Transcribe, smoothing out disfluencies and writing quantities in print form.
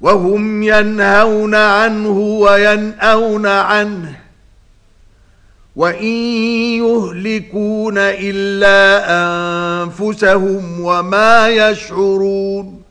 وهم ينهون عنه وينأون عنه وإن يهلكون إلا أنفسهم وما يشعرون